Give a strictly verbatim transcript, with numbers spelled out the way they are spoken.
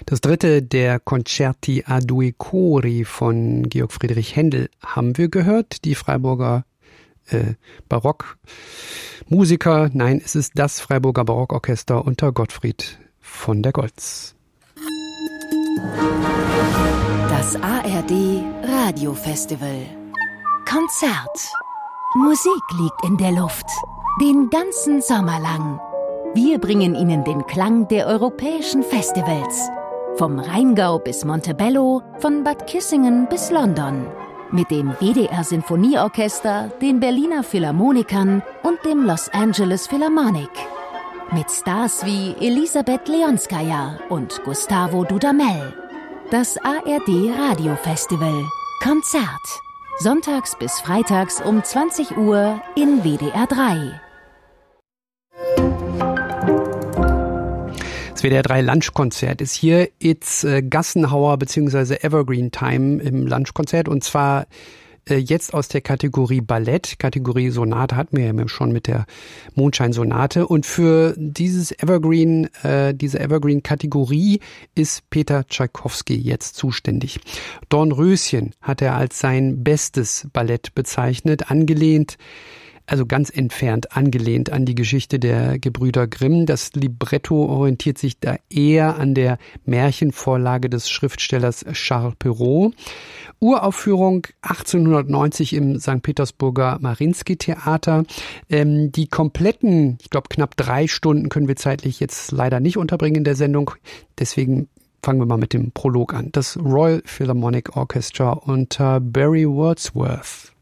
Das dritte der Concerti a due cori von Georg Friedrich Händel haben wir gehört. Die Freiburger äh, Barockmusiker, nein, es ist das Freiburger Barockorchester unter Gottfried von der Goltz. Das A R D Radiofestival. Konzert. Musik liegt in der Luft. Den ganzen Sommer lang. Wir bringen Ihnen den Klang der europäischen Festivals. Vom Rheingau bis Montebello, von Bad Kissingen bis London. Mit dem W D R Sinfonieorchester, den Berliner Philharmonikern und dem Los Angeles Philharmonic. Mit Stars wie Elisabeth Leonskaya und Gustavo Dudamel. Das A R D Radiofestival. Konzert. Sonntags bis freitags um zwanzig Uhr in W D R drei. Das W D R drei Lunchkonzert ist hier. It's äh, Gassenhauer bzw. Evergreen Time im Lunchkonzert und zwar äh, jetzt aus der Kategorie Ballett. Kategorie Sonate hatten wir ja schon mit der Mondschein-Sonate und für dieses Evergreen, äh, diese Evergreen-Kategorie ist Peter Tschaikowski jetzt zuständig. Dornröschen hat er als sein bestes Ballett bezeichnet, angelehnt Also ganz entfernt angelehnt an die Geschichte der Gebrüder Grimm. Das Libretto orientiert sich da eher an der Märchenvorlage des Schriftstellers Charles Perrault. Uraufführung achtzehnhundertneunzig im Sankt Petersburger Mariinsky-Theater. Ähm, die kompletten, ich glaube knapp drei Stunden können wir zeitlich jetzt leider nicht unterbringen in der Sendung. Deswegen fangen wir mal mit dem Prolog an. Das Royal Philharmonic Orchestra unter Barry Wordsworth.